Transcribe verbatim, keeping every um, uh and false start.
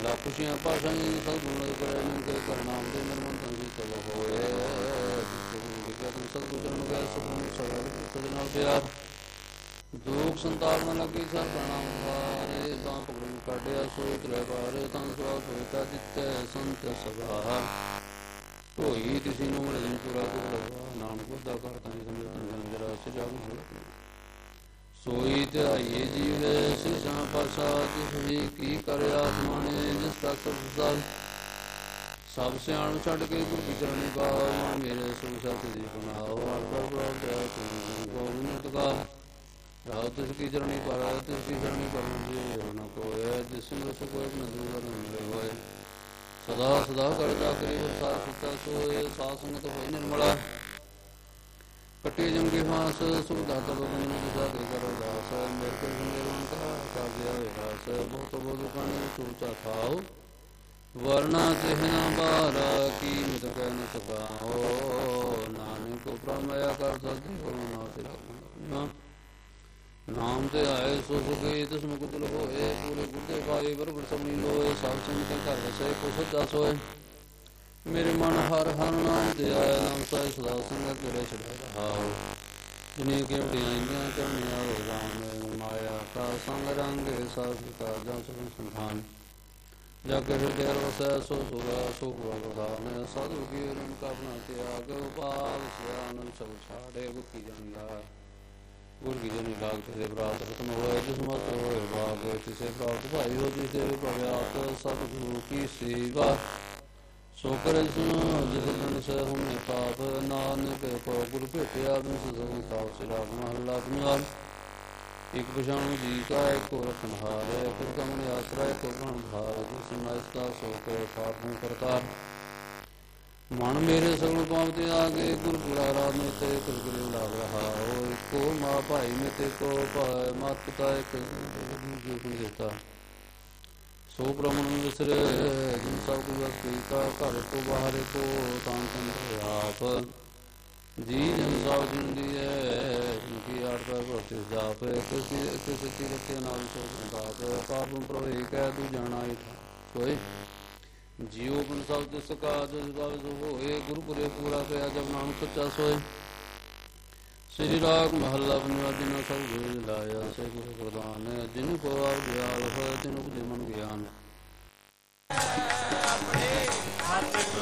ਲੱਖ ਖੁਸ਼ੀਆਂ ਪਾਸ਼ਾਂ ਸਤਿਗੁਰੂ ਕਰੇ ਨਿੰਦੇ ਕਰਨਾਮ ਦੇ ਨਿਰਮਲ ਤੰਗੀ ਤਬ ਹੋਏ ਸਤਿਗੁਰੂ ਚਰਨ ਗਏ ਸਤਿਗੁਰੂ ਸਰਲ ਸਦੇ ਨਾਲ ਪਿਆਰ ਦੁਖ ਸੰਤਾਪ ਨ ਲੱਗੀ ਸਰ ਪ੍ਰਣਾਮ ਵਾਰੇ ਤਾਂ ਪਗੜੂ ਕਾਢਿਆ ਸੋਚ ਲੈ ਬਾਰੇ ਤਾਂ ਸਵਾ ਸੋਚਾ ਦਿੱਤੇ ਸੰਤ ਸਭਾ ਹੋਈ ਤਿਸੀ ਨੂੰ ਮਰਨ ਪੂਰਾ ਗੁਰ ਲਗਾ ਨਾਮ ਗੁਰਦਾ ਕਰ ਤਾਂ ਸਮਝ ਜਰਾ ਸਜਾਉ ਸੋਈ ਧਿਆਈਏ ਜੀਵੇ ਸਿਸ਼ਾਂ ਪਾਸਾ ਜਿਸ ਵੀ ਕੀ ਕਰ ਆਤਮਾਨੇ ਜਿਸ ਤੱਕ ਸੰਸਾਰ ਸਭ ਸਿਆਣ ਛੱਡ ਕੇ ਗੁਰ ਕੀ ਚਰਣੀ ਪਾਉ ਮੇਰੇ ਸੁਖ ਸਤ ਜੀ ਬਣਾਓ ਆਤਮਾ ਪ੍ਰਭੂ ਤੂੰ ਗੋਬਿੰਦ ਕਾ ਰਾਉ ਤਿਸ ਕੀ ਚਰਣੀ ਪਰ ਤਿਸ ਕੀ ਚਰਣੀ ਪਰ ਜੇ ਨ ਕੋਇ ਜਿਸ ਨੂੰ ਸੁ ਕੋਈ ਨਦਰ ਮਿਲੇ ਹੋਏ ਸਦਾ ਸਦਾ ਕਰਦਾ ਕਰੀ ਵਰਸਾ ਸੁਤਾ ਸੋਏ ਸਾਧ ਸੰਗਤ ਹੋਈ ਨਿਰਮਲਾ ਕੱਟੇ ਜੰਗੇ ਫਾਸ ਸੁਵਿਧਾ ਤਬ ਗੁਰੂ ਜਿਸਾ ਦੇ ਕਰੋ ਦਾਸ ਮੇਰੇ ਕੋਲ ਨਿਰਵਾਣ ਕਾ ਕਾਜਿਆ ਵਿਕਾਸ ਬਹੁਤ ਬਹੁਤ ਕਾਣੇ ਸੂਚਾ ਖਾਓ ਵਰਨਾ ਚਿਹਨਾ ਬਾਰਾ ਕੀਮਤ ਕਹਿ ਨ ਸਕਾਓ ਨਾਨਕ ਪ੍ਰਮਇਆ ਕਰ ਸਕੇ ਹੋ ਨਾ ਤੇ ਨਾਮ ਤੇ ਆਏ ਸੋ ਸੁਖੇ ਤਿਸ ਮੁਖ ਤੁਲ ਹੋਏ ਪੂਰੇ ਗੁੱਦੇ ਪਾਏ ਬਰਬਰ ਸਮੀ ਲੋਏ ਸਭ ਸੰਗਤ ਘਰ ਵਸੇ ਕੋ ਸੱਚਾ ਸੋਏ ਮੇਰੇ ਮਨ ਹਰ ਹਰ ਨਾਮ ਤੇ ਆਇਆ ਨਾਮ ਸਾਈ ਸਦਾ ਸੰਗਤ ਤੇਰੇ ਛੜਾ ਰਹਾਓ ਜਿਨੇ ਕਿ ਵਡਿਆਈਆਂ ਕਰਨੀਆਂ ਹੋ ਰਾਮ ਮਾਇਆ ਕਾ ਸੰਗ ਰੰਗ ਸਾਧ ਕਾ ਜਾਂ ਸੁਖ ਸੰਖਾਨ ਜਗ ਹਿਰਦੈ ਵਸੈ ਸੋ ਸੁਰਾ ਸੋ ਪ੍ਰਧਾਨ ਸਾਧੂ ਕੀ ਰੰਗ ਕਾ ਬਣਾ ਤਿਆਗ ਉਪਾਲ ਸਿਆਨੰਦ ਸਭ ਛਾੜੇ ਗੁਕੀ ਜੰਗਾ ਗੁਰ ਕੀ ਜਨੀ ਲਾਗ ਤੇ ਪ੍ਰਾਪਤ ਖਤਮ ਹੋਏ ਜਿਸ ਮਤ ਹੋਏ ਬਾਗ ਤਿਸੇ ਪ੍ਰਾਪਤ ਭਾਈ ਹੋ ਜਿਸ ਦੇ ਪ੍ਰਗਿਆਤ ਸਭ ਗੁਰੂ ਕੀ ਸੇਵਾ ਸੋ ਕਰੇ ਸੁਨੋ ਜਿਸ ਦਿਨ ਸੇ ਹੁਨੇ ਪਾਪ ਨਾਨਕ ਕੋ ਗੁਰ ਭੇਟਿਆ ਬਿਨ ਸਦਾ ਸਾਉ ਸਿਰਾ ਮਹੱਲਾ ਪੰਜਵਾਂ ਇੱਕ ਪਛਾਣੂ ਜੀ ਕਾ ਇੱਕ ਰਖਨਹਾਰ ਇੱਕ ਕਮਨ ਆਸਰਾ ਇੱਕ ਭਣ ਭਾਰ ਜਿਸ ਮਾਇਸ ਕਾ ਸੋ ਕੇ ਪਾਪ ਨੂੰ ਕਰਤਾਰ ਮਨ ਮੇਰੇ ਸਗਲ ਪਾਪ ਤੇ ਆ ਗਏ ਗੁਰ ਪੁਰਾ ਰਾਮ ਨੇ ਤੇ ਕੁਲ ਗੁਰੂ ਲਾਗ ਰਹਾ ਓ ਇੱਕੋ ਮਾਂ ਭਾਈ ਮੇ ਤੇ ਕੋ ਭਾਇ ਮਾਤ ਪਿਤਾ ਇੱਕ ਜੋ ਕੁਲ ਦਿੱਤਾ ਸੋ ਬ੍ਰਹਮਣ ਵਿਸਰੇ ਜਿਨ ਸਭ ਕੁਝ ਕੀਤਾ ਘਰ ਤੋਂ ਬਾਹਰ ਕੋ ਤਾਂ ਤਨ ਆਪ ਜੀ ਜਨ ਸਭ ਜਿੰਦੀ ਹੈ ਜਿਨਕੀ ਆੜ ਪਰ ਭਗਤੀ ਜਾਪ ਕਿਸੇ ਕਿਸੇ ਤੀਰਥੇ ਨਾਮ ਸੋ ਸੰਤਾਪ ਪਾਪ ਪ੍ਰਭੇ ਕਹਿ ਤੂੰ ਜਾਣਾ ਹੋਏ ਜੀਉ ਗੁਣ ਸਭ ਤਿਸ ਕਾ ਜਿਸ ਭਾਵ ਸੋ ਹੋਏ ਗੁਰੂ ਪੁਰੇ ਪੂਰਾ ਪਿਆ ਜਬ ਨਾਮ ਸੱਚਾ ਸੋਏ ਸ੍ਰੀ ਰਾਗ ਮਹੱਲਾ ਪੰਜਵਾਂ ਜਿਨ੍ਹਾਂ ਸਭ ਗੁਰੂ ਲਾਇਆ ਸੇ ਗੁਰੂ ਪ੍ਰਦਾਨ ਜਿਨ ਕੋ ਆਪ ਦਿਆਲ ਹੋਏ ਤਿਨ ਉਪਜੇ ਮਨ ਗਿਆਨ